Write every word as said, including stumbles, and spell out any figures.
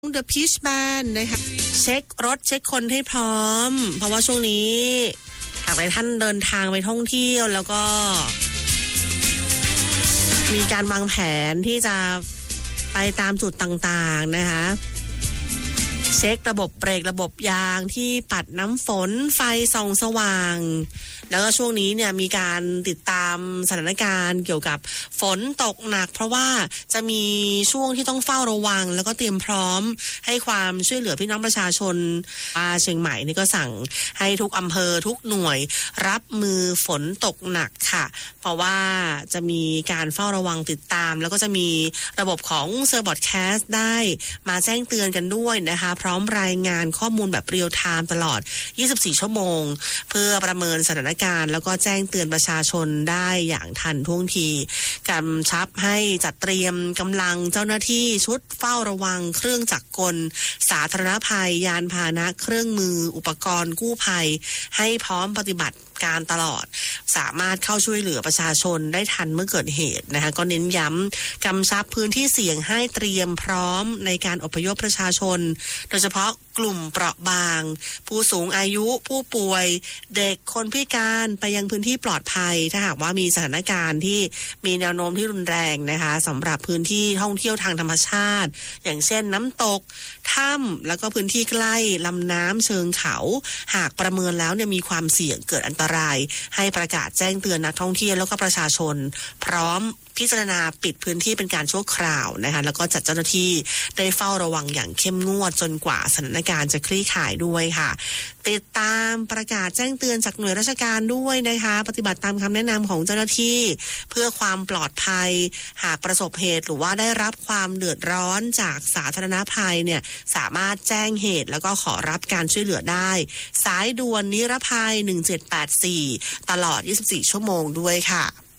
The Peach Band นะคะเช็ครถเช็คคนให้พร้อมเพราะว่าช่วงนี้หากใครท่านเดินทางไปท่องเที่ยวแล้วก็มีการวางแผนที่จะไปตามจุดต่างๆนะคะเช็คระบบเบรกระบบยางที่ปัดน้ำฝนไฟส่องสว่างแล้วก็ช่วงนี้เนี่ยมีการติดตามสถานการณ์เกี่ยวกับฝนตกหนักเพราะว่าจะมีช่วงที่ต้องเฝ้าระวังแล้วก็เตรียมพร้อมให้ความช่วยเหลือพี่น้องประชาชนเชียงใหม่นี่ก็สั่งให้ทุกอำเภอทุกหน่วยรับมือฝนตกหนักค่ะเพราะว่าจะมีการเฝ้าระวังติดตามแล้วก็จะมีระบบของเซอร์บอร์ดแคสต์ได้มาแจ้งเตือนกันด้วยนะคะพร้อมรายงานข้อมูลแบบเรียลไทม์ตลอดยี่สิบสี่ชั่วโมงเพื่อประเมินสถานการณ์แล้วก็แจ้งเตือนประชาชนได้อย่างทันท่วงทีกำชับให้จัดเตรียมกำลังเจ้าหน้าที่ชุดเฝ้าระวังเครื่องจักรกลสาธารณภัยยานพาหนะเครื่องมืออุปกรณ์กู้ภัยให้พร้อมปฏิบัติการตลอดสามารถเข้าช่วยเหลือประชาชนได้ทันเมื่อเกิดเหตุนะคะก็เน้นย้ำกำชับพื้นที่เสี่ยงให้เตรียมพร้อมในการอพยพประชาชนโดยเฉพาะกลุ่มเปราะบางผู้สูงอายุผู้ป่วยเด็กคนพิการไปยังพื้นที่ปลอดภัยถ้าหากว่ามีสถานการณ์ที่มีแนวโน้มที่รุนแรงนะคะสำหรับพื้นที่ท่องเที่ยวทางธรรมชาติอย่างเช่นน้ำตกถ้ำแล้วก็พื้นที่ใกล้ลำน้ำเชิงเขาหากประเมินแล้วเนี่ยมีความเสี่ยงเกิดอันตรายให้ประกาศแจ้งเตือนนักท่องเที่ยวแล้วก็ประชาชนพร้อมพิจารณาปิดพื้นที่เป็นการชั่วคราวนะคะแล้วก็จัดเจ้าหน้าที่ได้เฝ้าระวังอย่างเข้มงวดจนกว่าสถานการณ์จะคลี่คลายด้วยค่ะติดตามประกาศแจ้งเตือนจากหน่วยราชการด้วยนะคะปฏิบัติตามคำแนะนำของเจ้าหน้าที่เพื่อความปลอดภัยหากประสบเหตุหรือว่าได้รับความเดือดร้อนจากสาธารณภัยเนี่ยสามารถแจ้งเหตุแล้วก็ขอรับการช่วยเหลือได้สายด่วนนิรภัยหนึ่งเจ็ดแปดสี่ตลอดยี่สิบสี่ชั่วโมงด้วยค่ะ